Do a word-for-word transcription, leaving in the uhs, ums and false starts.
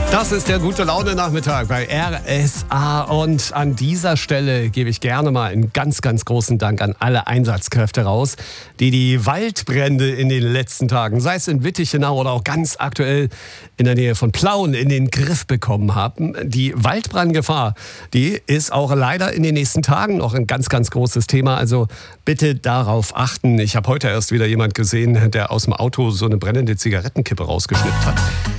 Das ist der Gute-Laune-Nachmittag bei R S A und an dieser Stelle gebe ich gerne mal einen ganz, ganz großen Dank an alle Einsatzkräfte raus, die die Waldbrände in den letzten Tagen, sei es in Wittichenau oder auch ganz aktuell in der Nähe von Plauen, in den Griff bekommen haben. Die Waldbrandgefahr, die ist auch leider in den nächsten Tagen noch ein ganz, ganz großes Thema, also bitte darauf achten. Ich habe heute erst wieder jemand gesehen, der aus dem Auto so eine brennende Zigarettenkippe rausgeschnippt hat.